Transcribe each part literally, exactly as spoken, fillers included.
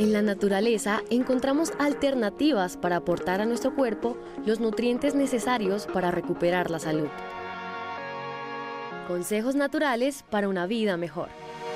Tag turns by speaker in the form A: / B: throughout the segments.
A: En la naturaleza encontramos alternativas para aportar a nuestro cuerpo los nutrientes necesarios para recuperar la salud. Consejos naturales para una vida mejor.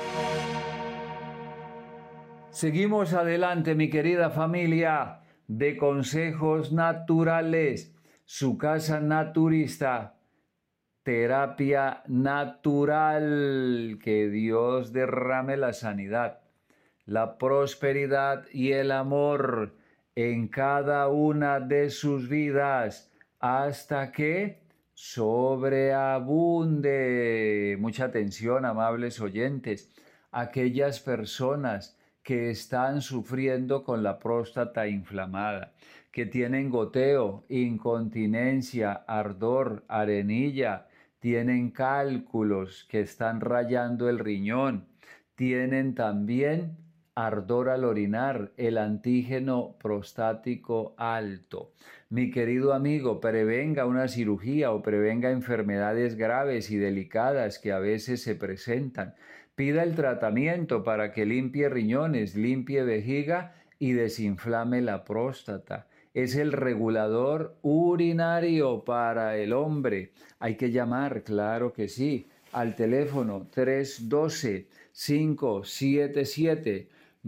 B: Seguimos adelante, mi querida familia de Consejos Naturales, su casa naturista, terapia natural. Que Dios derrame la sanidad, la prosperidad y el amor en cada una de sus vidas hasta que sobreabunde. Mucha atención, amables oyentes. Aquellas personas que están sufriendo con la próstata inflamada, que tienen goteo, incontinencia, ardor, arenilla, tienen cálculos que están rayando el riñón, tienen también ardor al orinar, el antígeno prostático alto. Mi querido amigo, prevenga una cirugía o prevenga enfermedades graves y delicadas que a veces se presentan. Pida el tratamiento para que limpie riñones, limpie vejiga y desinflame la próstata. Es el regulador urinario para el hombre. Hay que llamar, claro que sí, al teléfono tres uno dos, cinco siete siete,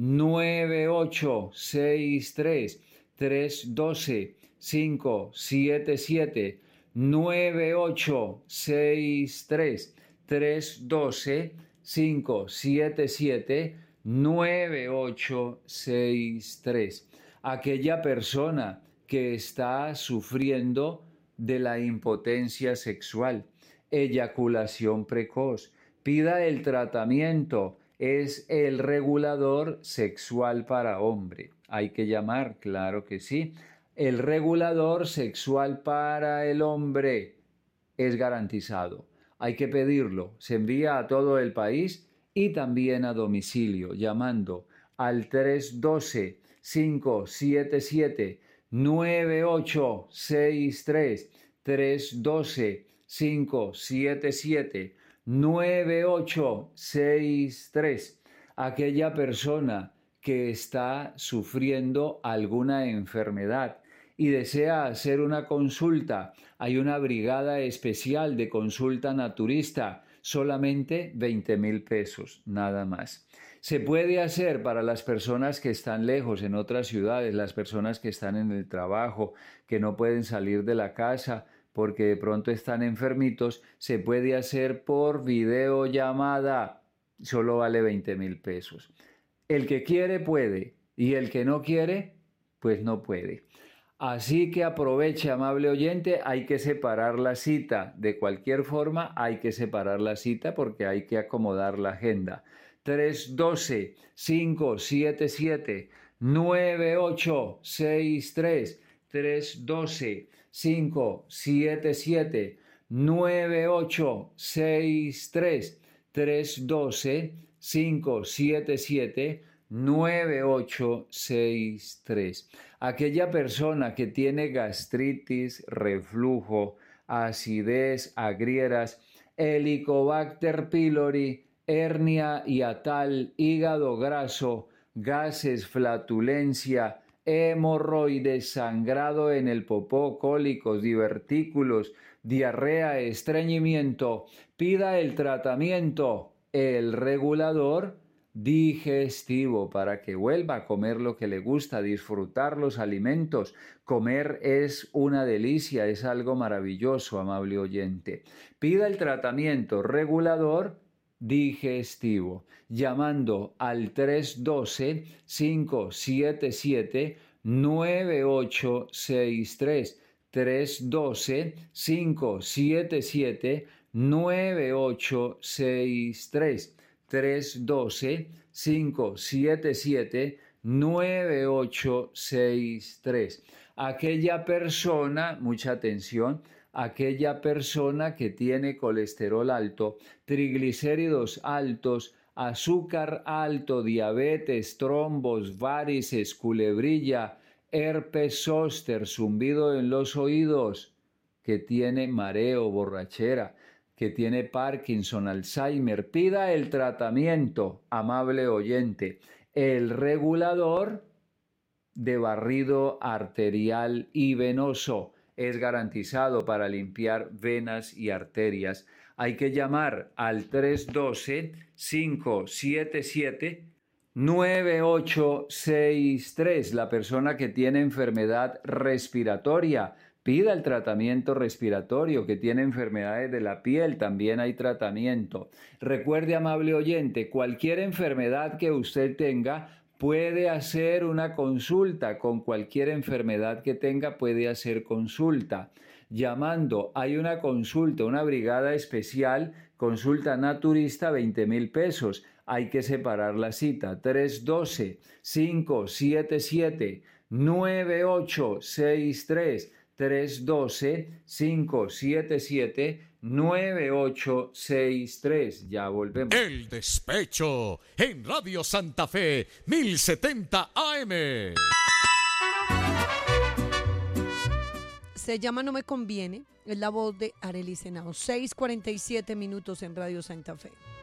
B: nueve ocho seis tres, tres uno dos, cinco siete siete, nueve ocho seis tres, tres uno dos, cinco siete siete, nueve ocho seis tres. Aquella persona que está sufriendo de la impotencia sexual, eyaculación precoz, pida el tratamiento. Es el regulador sexual para hombre. Hay que llamar, claro que sí. El regulador sexual para el hombre es garantizado. Hay que pedirlo. Se envía a todo el país y también a domicilio, llamando al tres uno dos, cinco siete siete, nueve ocho seis tres, tres uno dos, cinco siete siete, nueve ocho seis tres. Aquella persona que está sufriendo alguna enfermedad y desea hacer una consulta, hay una brigada especial de consulta naturista, solamente veinte mil pesos, nada más. Se puede hacer para las personas que están lejos en otras ciudades, las personas que están en el trabajo, que no pueden salir de la casa porque de pronto están enfermitos, se puede hacer por videollamada, solo vale veinte mil pesos. El que quiere puede y el que no quiere, pues no puede. Así que aproveche, amable oyente, hay que separar la cita. De cualquier forma, hay que separar la cita porque hay que acomodar la agenda. tres uno dos, cinco siete siete, nueve ocho seis tres, tres uno dos, cinco siete siete, nueve ocho seis tres, tres uno dos, cinco siete siete, nueve ocho seis tres. Aquella persona que tiene gastritis, reflujo, acidez, agrieras, Helicobacter pylori, hernia hiatal, hígado graso, gases, flatulencia, hemorroides, sangrado en el popó, cólicos, divertículos, diarrea, estreñimiento, pida el tratamiento, el regulador digestivo, para que vuelva a comer lo que le gusta, disfrutar los alimentos. Comer es una delicia, es algo maravilloso, amable oyente. Pida el tratamiento regulador digestivo, llamando al tres uno dos, cinco siete siete, nueve ocho seis tres, tres uno dos, cinco siete siete, nueve ocho seis tres. tres uno dos, cinco siete siete, nueve ocho seis tres. Aquella persona, mucha atención, aquella persona que tiene colesterol alto, triglicéridos altos, azúcar alto, diabetes, trombos, varices, culebrilla, herpes zóster, zumbido en los oídos, que tiene mareo, borrachera, que tiene Parkinson, Alzheimer, pida el tratamiento, amable oyente. el regulador de barrido arterial y venoso. Es garantizado para limpiar venas y arterias. Hay que llamar al tres uno dos, cinco siete siete, nueve ocho seis tres. La persona que tiene enfermedad respiratoria, pida el tratamiento respiratorio. Que tiene enfermedades de la piel, también hay tratamiento. Recuerde, amable oyente, cualquier enfermedad que usted tenga, puede hacer una consulta. Con cualquier enfermedad que tenga puede hacer consulta. Llamando, hay una consulta, una brigada especial, consulta naturista, veinte mil pesos. Hay que separar la cita. tres uno dos, cinco siete siete, nueve ocho seis tres. tres uno dos, cinco siete siete, nueve ocho seis tres. Ya volvemos.
C: El Despecho en Radio Santa Fe mil setenta A M.
D: Se llama No Me Conviene, es la voz de Arely Senao. seis cuarenta y siete minutos en Radio Santa Fe.